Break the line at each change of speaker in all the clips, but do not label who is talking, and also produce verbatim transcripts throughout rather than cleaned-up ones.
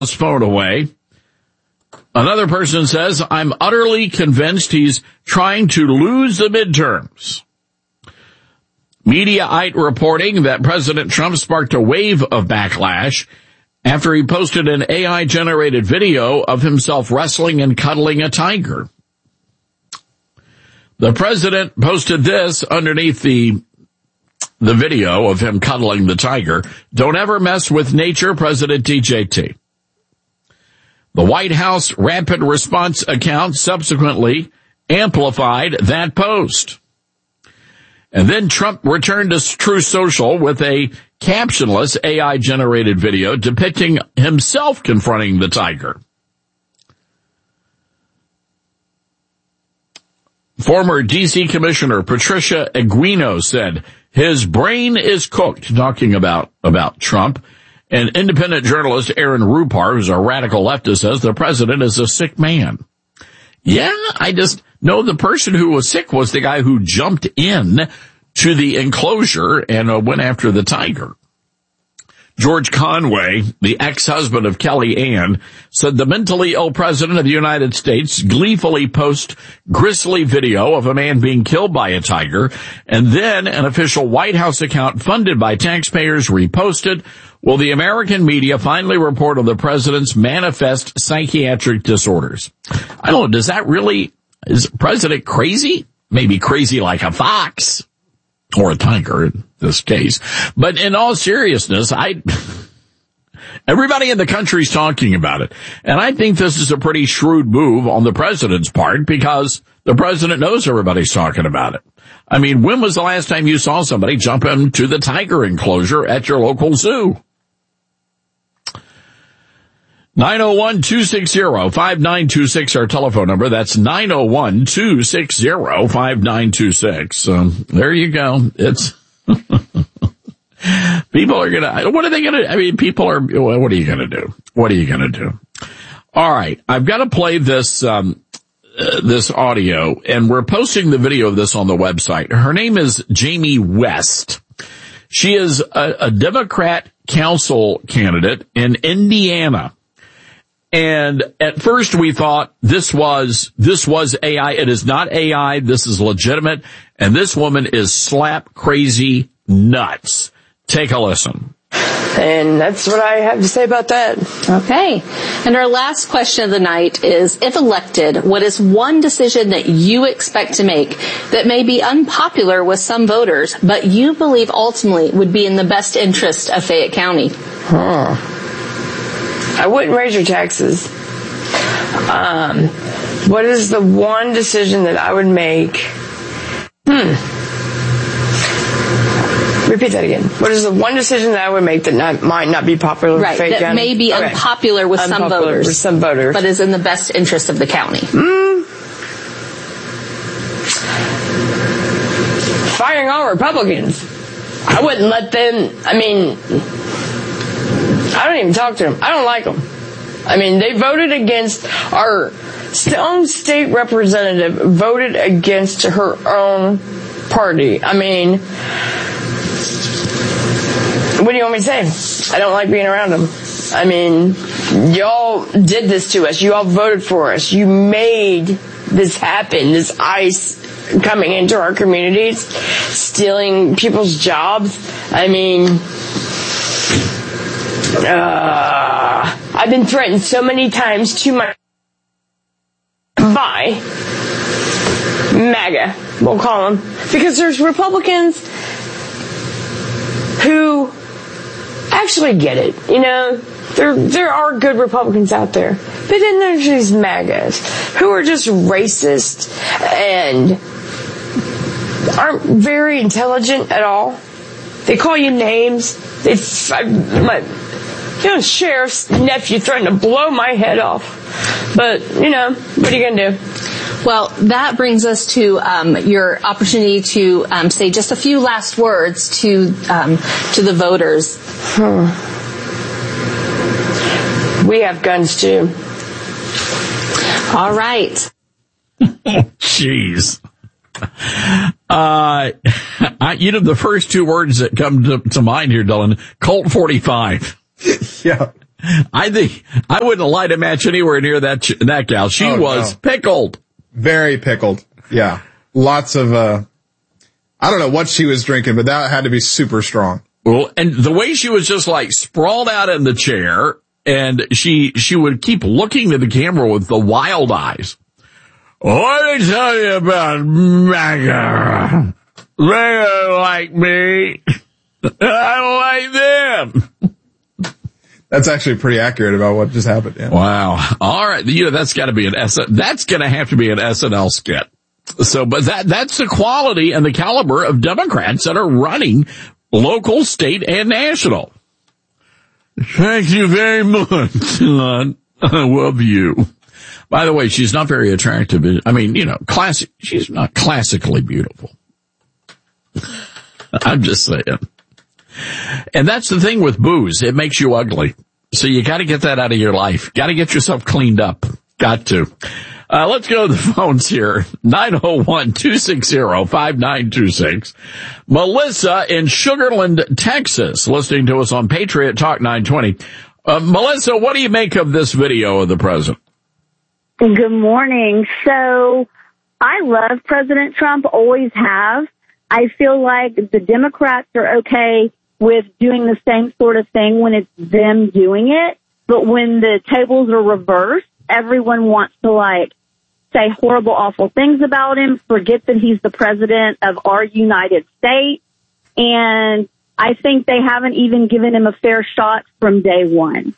his phone away. Another person says, I'm utterly convinced he's trying to lose the midterms. Mediaite reporting that President Trump sparked a wave of backlash after he posted an A I-generated video of himself wrestling and cuddling a tiger. The president posted this underneath the the video of him cuddling the tiger. Don't ever mess with nature, President D J T. The White House Rapid Response account subsequently amplified that post. And then Trump returned to Truth Social with a captionless A I-generated video depicting himself confronting the tiger. Former D C Commissioner Patricia Aguino said his brain is cooked, talking about, about Trump. And independent journalist Aaron Rupar, who's a radical leftist, says the president is a sick man. Yeah, I just know the person who was sick was the guy who jumped in to the enclosure and uh, went after the tiger. George Conway, the ex-husband of Kelly Ann, said the mentally ill president of the United States gleefully posts grisly video of a man being killed by a tiger, and then an official White House account funded by taxpayers reposted. Will the American media finally report on the president's manifest psychiatric disorders? I don't know, does that really, is the president crazy? Maybe crazy like a fox. Or a tiger in this case. But in all seriousness, I, everybody in the country's talking about it. And I think this is a pretty shrewd move on the president's part because the president knows everybody's talking about it. I mean, when was the last time you saw somebody jump into the tiger enclosure at your local zoo? nine oh one, two six zero, five nine two six, our telephone number. That's nine oh one, two six zero, five nine two six. Um, there you go. It's, people are gonna, what are they gonna, I mean, people are, what are you gonna do? What are you gonna do? All right. I've got to play this, um, uh, this audio, and we're posting the video of this on the website. Her name is Jamie West. She is a, a Democrat council candidate in Indiana. And at first we thought this was, this was A I. It is not A I. This is legitimate. And this woman is slap crazy nuts. Take a listen.
And that's what I have to say about that.
Okay. And our last question of the night is, if elected, what is one decision that you expect to make that may be unpopular with some voters, but you believe ultimately would be in the best interest of Fayette County?
Huh. I wouldn't raise your taxes. Um, what is the one decision that I would make? Hmm. Repeat that again. What is the one decision that I would make that not, might not be popular with
right,
Fayette
that
County?
may be okay. unpopular with
unpopular
some voters,
with some voters,
but is in the best interest of the county?
Mm. Firing all Republicans. I wouldn't let them. I mean. I don't even talk to them. I don't like them. I mean, they voted against our own state representative, voted against her own party. I mean, what do you want me to say? I don't like being around them. I mean, y'all did this to us. You all voted for us. You made this happen, this ICE coming into our communities, stealing people's jobs. I mean... Uh, I've been threatened so many times to my by MAGA, we'll call them, because there's Republicans who actually get it. You know, there there are good Republicans out there, but then there's these MAGAs who are just racist and aren't very intelligent at all. They call you names. They I, my. You know, sheriff's nephew threatened to blow my head off. But, you know, what are you going to do?
Well, that brings us to um, your opportunity to um, say just a few last words to um, to the voters.
Hmm. We have guns, too.
All right.
Jeez. Uh, I, you know, the first two words that come to, to mind here, Dylan, Colt forty-five.
Yeah.
I think I wouldn't light a match anywhere near that ch- that gal. She
oh,
was
no.
pickled.
Very pickled. Yeah. Lots of, uh, I don't know what she was drinking, but that had to be super strong.
Well, and the way she was just like sprawled out in the chair, and she she would keep looking to the camera with the wild eyes. Let me tell you about MAGA. They don't like me. I like them.
That's actually pretty accurate about what just happened. Yeah.
Wow. All right. You know, that's got to be an S. That's going to have to be an S N L skit. So, but that that's the quality and the caliber of Democrats that are running local, state, and national. Thank you very much, son. I love you. By the way, she's not very attractive. I mean, you know, classic. She's not classically beautiful. I'm just saying. And that's the thing with booze. It makes you ugly. So you got to get that out of your life. Got to get yourself cleaned up. Got to. Uh, let's go to the phones here. nine oh one, two six zero, five nine two six. Melissa in Sugarland, Texas, listening to us on Patriot Talk nine twenty. Uh, Melissa, what do you make of this video of the president?
Good morning. So I love President Trump, always have. I feel like the Democrats are okay with doing the same sort of thing when it's them doing it. But when the tables are reversed, everyone wants to, like, say horrible, awful things about him, forget that he's the president of our United States. And I think they haven't even given him a fair shot from day one.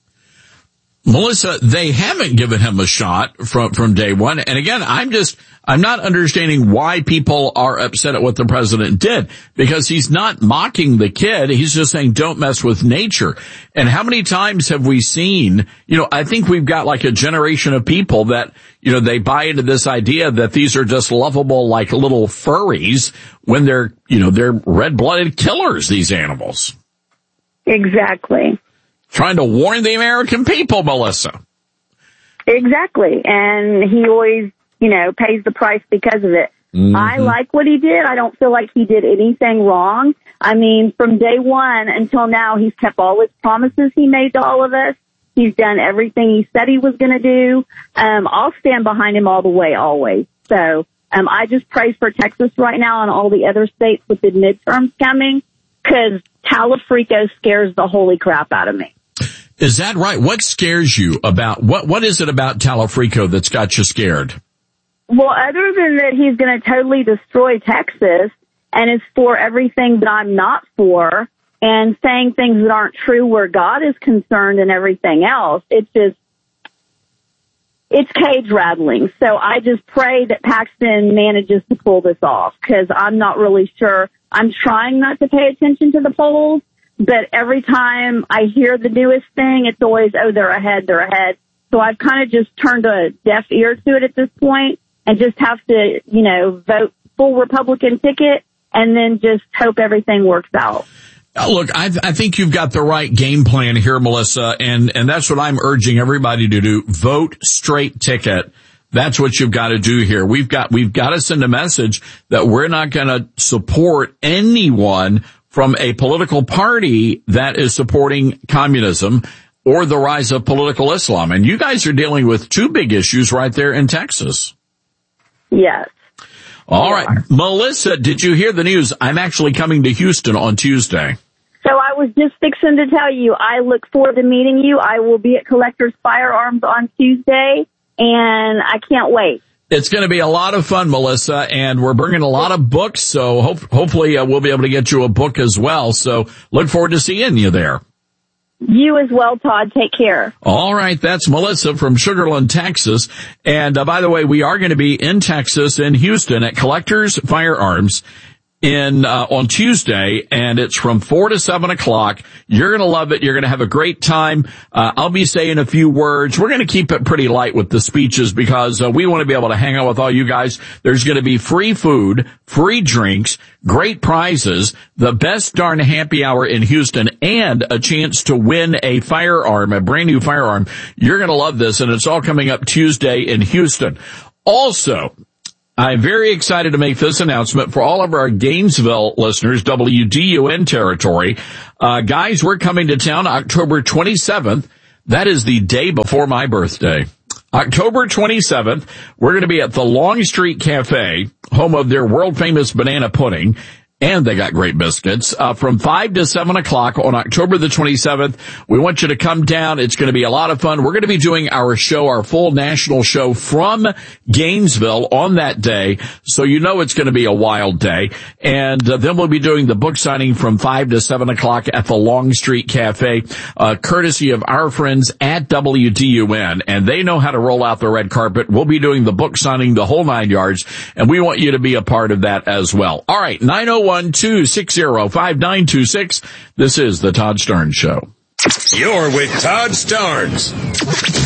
Melissa, they haven't given him a shot from, from day one. And again, I'm just, I'm not understanding why people are upset at what the president did, because he's not mocking the kid. He's just saying, don't mess with nature. And how many times have we seen, you know, I think we've got like a generation of people that, you know, they buy into this idea that these are just lovable, like little furries when they're, you know, they're red-blooded killers, these animals.
Exactly.
Trying to warn the American people, Melissa.
Exactly. And he always, you know, pays the price because of it. Mm-hmm. I like what he did. I don't feel like he did anything wrong. I mean, from day one until now, he's kept all his promises he made to all of us. He's done everything he said he was going to do. Um, I'll stand behind him all the way, always. So um, I just pray for Texas right now and all the other states with the midterms coming, because Talafrico scares the holy crap out of me.
Is that right? What scares you about, what, what is it about Talafrico that's got you scared?
Well, other than that, he's going to totally destroy Texas and is for everything that I'm not for and saying things that aren't true where God is concerned and everything else. It's just, it's cage rattling. So I just pray that Paxton manages to pull this off, because I'm not really sure. I'm trying not to pay attention to the polls, but every time I hear the newest thing, it's always, oh, they're ahead, they're ahead. So I've kind of just turned a deaf ear to it at this point and just have to, you know, vote full Republican ticket and then just hope everything works out.
Look, I, I think you've got the right game plan here, Melissa, and, and that's what I'm urging everybody to do. Vote straight ticket. That's what you've got to do here. We've got, we've got to send a message that we're not going to support anyone from a political party that is supporting communism or the rise of political Islam. And you guys are dealing with two big issues right there in Texas.
Yes.
All right. Are. Melissa, did you hear the news? I'm actually coming to Houston on Tuesday.
So I was just fixing to tell you, I look forward to meeting you. I will be at Collector's Firearms on Tuesday, and I can't wait.
It's going to be a lot of fun, Melissa, and we're bringing a lot of books, so hope, hopefully uh, we'll be able to get you a book as well. So look forward to seeing you there.
You as well, Todd. Take care.
All right. That's Melissa from Sugarland, Texas. And uh, by the way, we are going to be in Texas, in Houston, at Collector's Firearms in uh, on Tuesday, and it's from four to seven o'clock. You're going to love it. You're going to have a great time. Uh, I'll be saying a few words. We're going to keep it pretty light with the speeches because uh, we want to be able to hang out with all you guys. There's going to be free food, free drinks, great prizes, the best darn happy hour in Houston, and a chance to win a firearm, a brand new firearm. You're going to love this, and it's all coming up Tuesday in Houston. Also, I'm very excited to make this announcement for all of our Gainesville listeners, W D U N territory. Uh, guys, we're coming to town October twenty-seventh That is the day before my birthday. October twenty-seventh, we're going to be at the Long Street Cafe, home of their world-famous banana pudding. And they got great biscuits, uh, from five to seven o'clock on October the twenty-seventh. We want you to come down. It's going to be a lot of fun. We're going to be doing our show, our full national show from Gainesville on that day. So you know it's going to be a wild day. And uh, then we'll be doing the book signing from five to seven o'clock at the Long Street Cafe, uh, courtesy of our friends at W T U N. And they know how to roll out the red carpet. We'll be doing the book signing, the whole nine yards. And we want you to be a part of that as well. All right, nine oh one, two six zero, five nine two six. This is the Todd Starnes Show.
You're with Todd Starnes.